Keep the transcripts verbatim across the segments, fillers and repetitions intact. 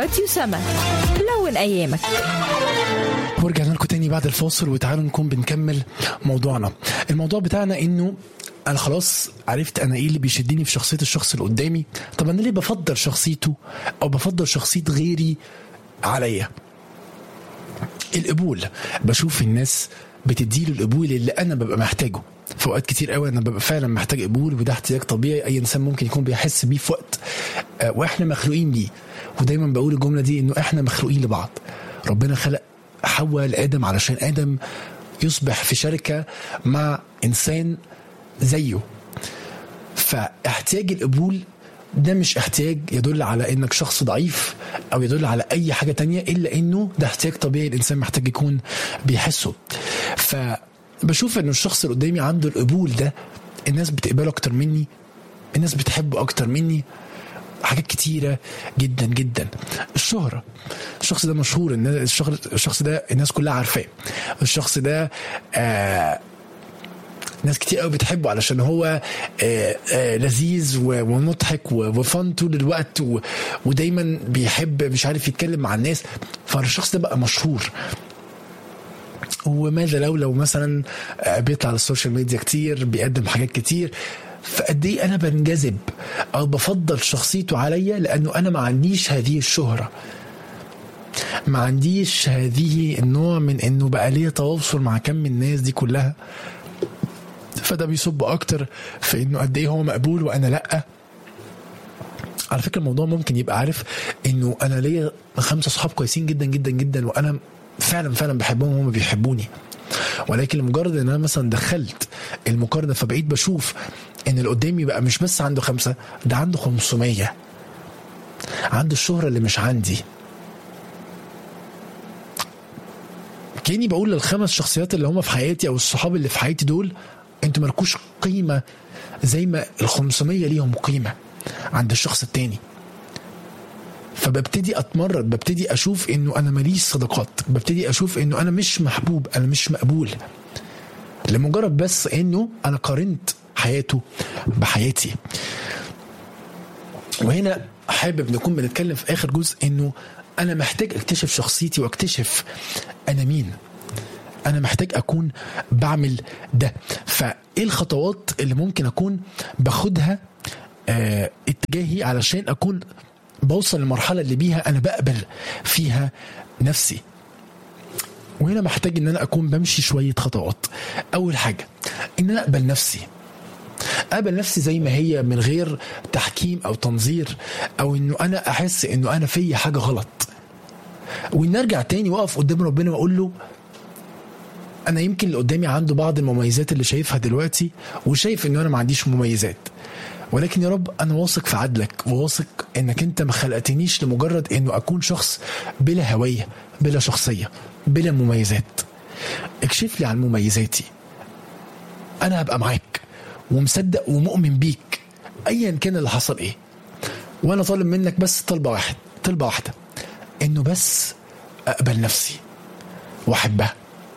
راديو سما. لون أيامك. ورجعنا لكم تاني بعد الفاصل، وتعالوا نكون بنكمل موضوعنا. الموضوع بتاعنا انه انا خلاص عرفت انا ايه اللي بيشدني في شخصية الشخص اللي قدامي. طب انا ليه بفضل شخصيته او بفضل شخصية غيري عليا؟ القبول. بشوف الناس بتديله القبول اللي انا ببقى محتاجه. في وقت كتير قوي انا ببقى فعلا محتاج قبول، وده احتياج طبيعي اي انسان ممكن يكون بيحس بيه في وقت، آه واحنا مخلوقين ليه. ودايما بقول الجملة دي انه احنا مخلوقين لبعض. ربنا خلق حواء لآدم علشان آدم يصبح في شركة مع إنسان زيه. فاحتياج القبول ده مش احتياج يدل على انك شخص ضعيف او يدل على اي حاجة تانية، الا انه ده احتياج طبيعي الانسان محتاج يكون بيحسه. فبشوف انه الشخص اللي قدامي عنده القبول ده، الناس بتقبله اكتر مني، الناس بتحبه اكتر مني، حاجات كتيرة جدا جدا. الشهرة، الشخص ده مشهور، الشخص ده الناس كلها عارفاه، الشخص ده آه ناس كتير قوي بتحبه علشان هو آه آه لذيذ ومضحك وفن طول الوقت، ودايما بيحب مش عارف يتكلم مع الناس، فالشخص ده بقى مشهور. وماذا لو لو مثلا آه بيطلع على السوشيال ميديا كتير، بيقدم حاجات كتير، فقد ايه انا بنجذب او بفضل شخصيته عليا، لانه انا ما عنديش هذه الشهرة، ما عنديش هذه النوع من انه بقى ليه تواصل مع كم من الناس دي كلها. فده بيصب اكتر في انه قد ايه هو مقبول وانا لا. على فكرة الموضوع ممكن يبقى عارف انه انا ليا خمسة صحاب كويسين جدا جدا جدا، وانا فعلا فعلا بحبهم وهم بيحبوني، ولكن لمجرد ان انا مثلا دخلت المقارنة فبقيت بشوف ان اللي قدامي بقى مش بس عنده خمسة، ده عنده خمسمية، عنده الشهرة اللي مش عندي. كأني بقول للخمس شخصيات اللي هم في حياتي او الصحاب اللي في حياتي دول، انتوا مالكوش قيمة زي ما الخمسمية ليهم قيمة عند الشخص التاني. فببتدي اتمرد، ببتدي اشوف انه انا ماليش صداقات، ببتدي اشوف انه انا مش محبوب، انا مش مقبول، لمجرد بس انه انا قارنت حياته بحياتي. وهنا حابب نكون بنتكلم في اخر جزء انه انا محتاج اكتشف شخصيتي واكتشف انا مين، انا محتاج اكون بعمل ده. فايه الخطوات اللي ممكن اكون باخدها اه اتجاهي علشان اكون بوصل للمرحلة اللي بيها انا بقبل فيها نفسي؟ وهنا محتاج ان انا اكون بمشي شوية خطوات. اول حاجة ان انا اقبل نفسي، اقبل نفسي زي ما هي من غير تحكيم او تنظير، او انه انا احس انه انا في حاجة غلط، وان ارجع تاني واقف قدام ربنا واقول له انا يمكن اللي قدامي عنده بعض المميزات اللي شايفها دلوقتي، وشايف انه انا ما عنديش مميزات، ولكن يا رب انا واثق في عدلك، وواثق انك انت ما خلقتنيش لمجرد انه اكون شخص بلا هوية، بلا شخصية، بلا مميزات. اكشف لي عن مميزاتي، انا هبقى معاك ومصدق ومؤمن بيك ايا كان اللي حصل ايه. وانا طالب منك بس طلبة واحد طلبة واحدة، انه بس اقبل نفسي واحبها.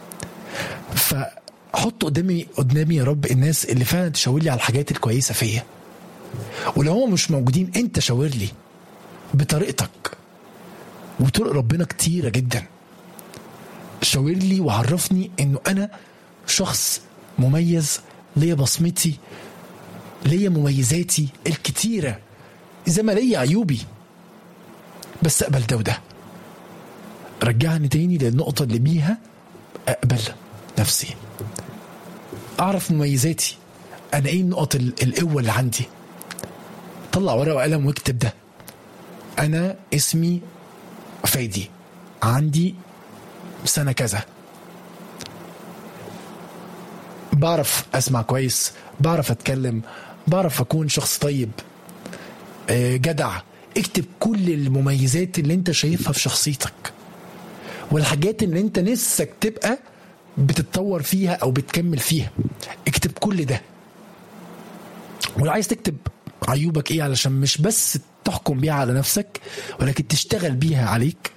فحط قدامي قدامي يا رب الناس اللي فعلا تشاور لي على الحاجات الكويسة فيا، ولو هم مش موجودين انت شاور لي بطريقتك، وطرق ربنا كتيرة جدا. شاور لي وعرفني انه انا شخص مميز، ليا بصمتي، ليا مميزاتي الكتيرة، إذا ما ليا عيوبي، بس أقبل ده وده. رجعني تاني للنقطة اللي بيها أقبل نفسي، أعرف مميزاتي، أنا إيه النقط القوة اللي عندي. طلع ورقة وقلم واكتب ده. أنا اسمي فادي، عندي سنة كذا، بعرف أسمع كويس، بعرف أتكلم، بعرف أكون شخص طيب، جدع. اكتب كل المميزات اللي انت شايفها في شخصيتك، والحاجات اللي انت نفسك تبقى بتتطور فيها او بتكمل فيها. اكتب كل ده. ولو عايز تكتب عيوبك ايه علشان مش بس تحكم بيها على نفسك ولكن تشتغل بيها عليك،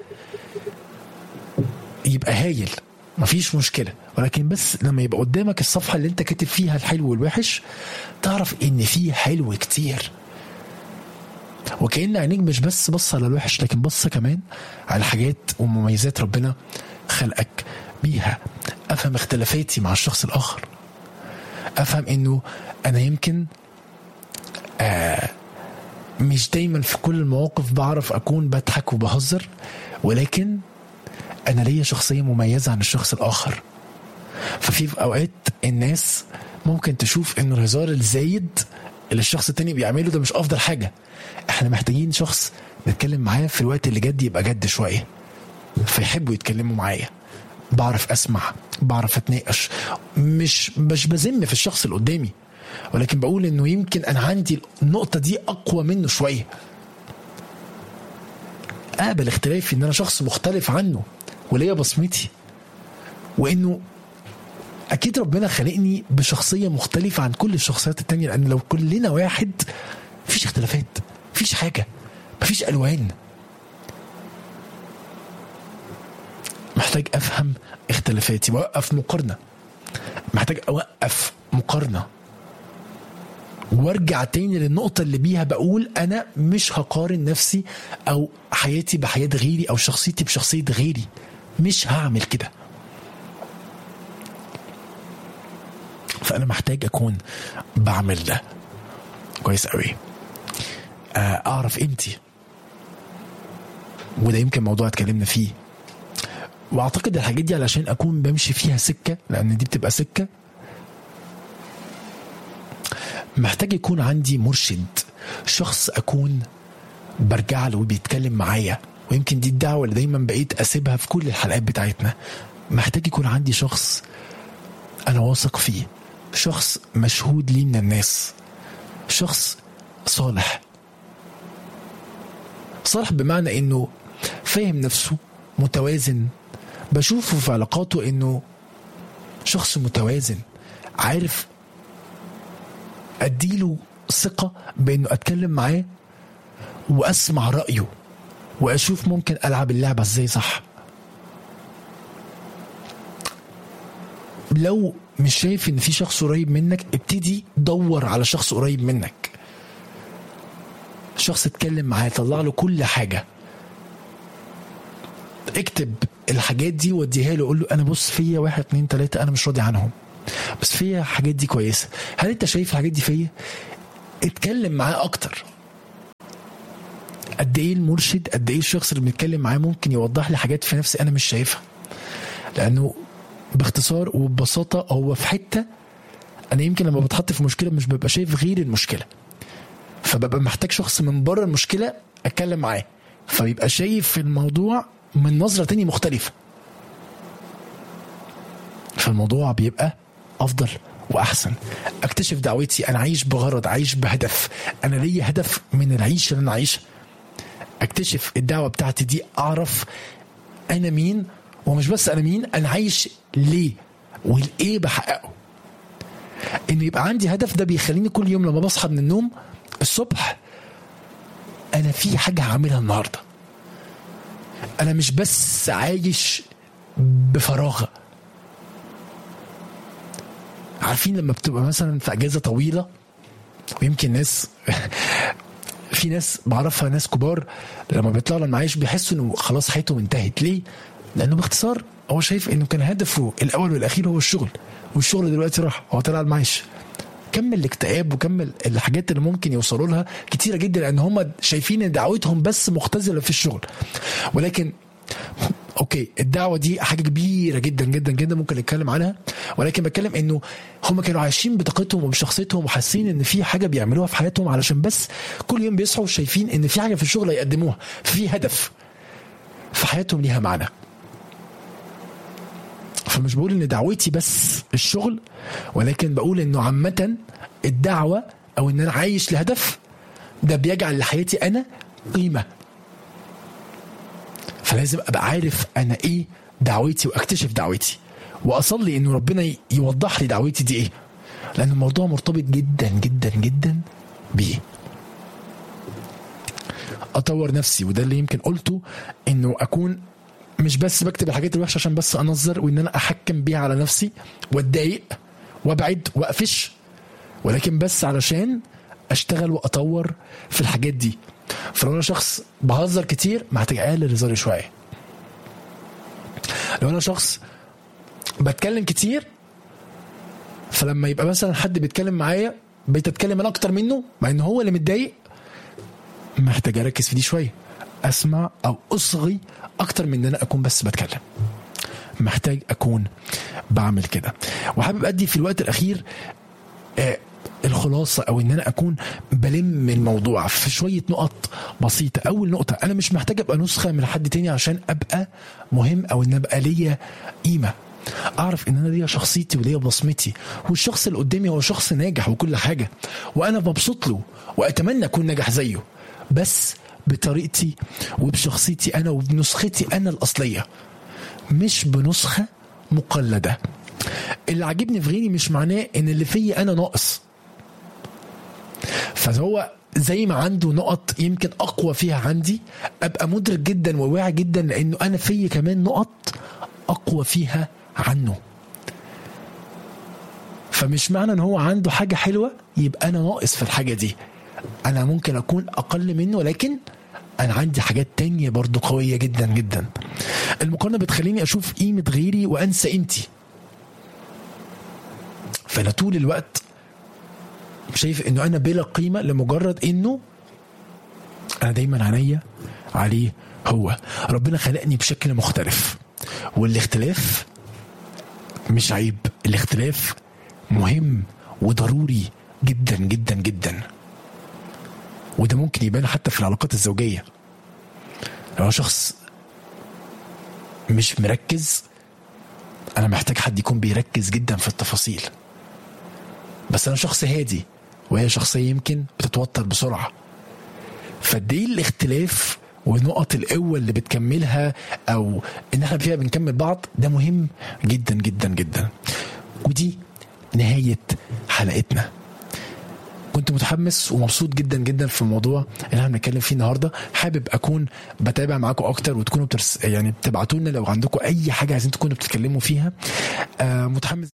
يبقى هايل، مفيش مشكلة. ولكن بس لما يبقى قدامك الصفحة اللي انت كاتب فيها الحلو والوحش، تعرف ان فيه حلو كتير. وكأن عينيك مش بس بص على الوحش، لكن بص كمان على حاجات ومميزات ربنا خلقك بيها. افهم اختلافاتي مع الشخص الاخر، افهم انه انا يمكن آه مش دايما في كل المواقف بعرف اكون بضحك وبهزر، ولكن انا ليا شخصية مميزة عن الشخص الاخر. ففي في اوقات الناس ممكن تشوف انه الهزار الزايد اللي الشخص التاني بيعمله ده مش افضل حاجة. احنا محتاجين شخص نتكلم معاه في الوقت اللي جد يبقى جد شوية، فيحبوا يتكلموا معايا، بعرف اسمع، بعرف اتناقش، مش مش بذم في الشخص اللي قدامي، ولكن بقول انه يمكن انا عندي النقطة دي اقوى منه شوية. اقبل اختلافي، ان انا شخص مختلف عنه وليا بصمتي، وانه اكيد ربنا خلقني بشخصية مختلفة عن كل الشخصيات التانية، لان لو كلنا واحد مفيش اختلافات، مفيش حاجة، مفيش الوان. محتاج افهم اختلافاتي واوقف مقارنة، محتاج اوقف مقارنة وارجع تاني للنقطة اللي بيها بقول انا مش هقارن نفسي او حياتي بحياة غيري او شخصيتي بشخصية غيري، مش هعمل كده. فانا محتاج اكون بعمل ده كويس قوي، اعرف قيمتي، وده يمكن موضوع اتكلمنا فيه. واعتقد الحاجات دي علشان اكون بمشي فيها سكة، لان دي بتبقى سكة، محتاج يكون عندي مرشد، شخص اكون برجع له وبيتكلم معايا. ويمكن دي الدعوة اللي دايما بقيت اسيبها في كل الحلقات بتاعتنا. محتاج يكون عندي شخص انا واثق فيه، شخص مشهود لي من الناس، شخص صالح. صالح بمعنى انه فاهم نفسه، متوازن، بشوفه في علاقاته انه شخص متوازن، عارف اديله ثقة بانه اتكلم معاه واسمع رأيه واشوف ممكن العب اللعبة ازاي صح. لو مش شايف ان في شخص قريب منك، ابتدي دور على شخص قريب منك، شخص اتكلم معاه، طلع له كل حاجة، اكتب الحاجات دي وديها له، قول له انا بص فيا واحد اتنين تلاتة انا مش راضي عنهم، بس فيا حاجات دي كويسة، هل انت شايف الحاجات دي فيا؟ اتكلم معاه اكتر. قد ايه المرشد، قد ايه الشخص اللي بنتكلم معاه ممكن يوضح لي حاجات في نفسي انا مش شايفها، لانه باختصار وببساطة هو في حتة انا يمكن لما بتحط في مشكلة مش ببقى شايف غير المشكلة، فببقى محتاج شخص من بره المشكلة اتكلم معاه، فبيبقى شايف الموضوع من نظرة تانية مختلفة، فالموضوع بيبقى افضل واحسن. اكتشف دعوتي، انا عايش بغرض، عايش بهدف، انا ليا هدف من العيش اللي انا عايشها. اكتشف الدعوة بتاعتي دي، اعرف انا مين، ومش بس انا مين، انا عايش ليه والايه بحققه. انه يبقى عندي هدف، ده بيخليني كل يوم لما بصحى من النوم الصبح انا في حاجة هعملها النهاردة، انا مش بس عايش بفراغ. عارفين لما بتبقى مثلا في اجازة طويلة، ويمكن ناس في ناس بعرفها ناس كبار لما بيطلعوا المعايش بيحسوا انه خلاص حياتهم انتهت. ليه؟ لانه باختصار هو شايف انه كان هدفه الاول والاخير هو الشغل، والشغل دلوقتي راح، هو طلع المعاش. كمل الاكتئاب وكمل الحاجات اللي ممكن يوصلوا لها كتيرة جدا، لان هم شايفين ان دعوتهم بس مختزلة في الشغل. ولكن اوكي، الدعوة دي حاجة كبيرة جدا جدا جدا ممكن نتكلم عنها، ولكن بتكلم انه هم كانوا عايشين بطاقتهم وبشخصيتهم وحاسين ان في حاجة بيعملوها في حياتهم، علشان بس كل يوم بيصحوا شايفين ان في حاجة في الشغل يقدموها، في هدف في حياتهم ليها معنى. فمش بقول ان دعوتي بس الشغل، ولكن بقول انه عامة الدعوة او ان انا عايش لهدف ده بيجعل لحياتي انا قيمة. فلازم ابقى عارف انا ايه دعوتي، واكتشف دعوتي، واصلي انه ربنا يوضح لي دعوتي دي ايه، لان الموضوع مرتبط جدا جدا جدا بيه. اطور نفسي، وده اللي يمكن قلته، انه اكون مش بس بكتب الحاجات الوحشة عشان بس انظر وان انا احكم بيها على نفسي واتضايق وابعد واقفش، ولكن بس علشان اشتغل واطور في الحاجات دي. فلو انا شخص بهزر كتير محتاج اقلل هزاري شويه. لو انا شخص بتكلم كتير فلما يبقى مثلا حد بيتكلم معايا بقيت اتكلم انا اكتر منه مع ان هو اللي متضايق، محتاج اركز في دي شويه، اسمع او اصغي اكتر من ان انا اكون بس بتكلم. محتاج اكون بعمل كده. وحابب ادي في الوقت الاخير آه الخلاصه، او ان انا اكون بلم الموضوع في شويه نقط بسيطه. اول نقطه، انا مش محتاج ابقى نسخه من حد تاني عشان ابقى مهم او ان ابقى ليا قيمه. اعرف ان انا ليا شخصيتي وليا بصمتي، والشخص اللي قدامي هو شخص ناجح وكل حاجه وانا مبسوط له واتمنى اكون ناجح زيه، بس بطريقتي وبشخصيتي انا وبنسختي انا الاصليه، مش بنسخه مقلده. اللي عجبني في غيري مش معناه ان اللي فيا انا ناقص، فهو زي ما عنده نقط يمكن اقوى فيها عندي، ابقى مدرك جدا وواعي جدا لانه انا فيا كمان نقط اقوى فيها عنه. فمش معنى ان هو عنده حاجه حلوه يبقى انا ناقص في الحاجه دي. انا ممكن اكون اقل منه ولكن انا عندي حاجات تانية برضو قويه جدا جدا. المقارنه بتخليني اشوف قيمه غيري وانسى قيمتي. فانا طول الوقت شايف انه انا بلا قيمه لمجرد انه انا دايما عينيا عليه. هو ربنا خلقني بشكل مختلف، والاختلاف مش عيب، الاختلاف مهم وضروري جدا جدا جدا. وده ممكن يبان حتى في العلاقات الزوجيه. لو شخص مش مركز، انا محتاج حد يكون بيركز جدا في التفاصيل. بس انا شخص هادي وهي شخصيه يمكن بتتوتر بسرعه، فدي الاختلاف ونقط القوة اللي بتكملها او ان احنا فيها بنكمل بعض، ده مهم جدا جدا جدا. ودي نهاية حلقتنا. كنت متحمس ومبسوط جدا جدا في الموضوع اللي احنا بنتكلم فيه النهارده. حابب اكون بتابع معاكم اكتر وتكونوا بترس يعني بتبعتوا لنا لو عندكم اي حاجه عايزين تكونوا بتتكلموا فيها. آه متحمس.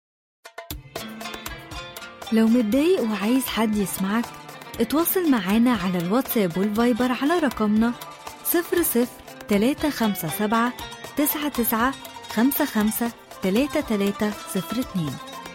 لو متضايق وعايز حد يسمعك، اتواصل معانا على الواتساب والفايبر على رقمنا صفر صفر تلاتة خمسة سبعة تسعة تسعة خمسة خمسة تلاتة تلاتة صفر اتنين.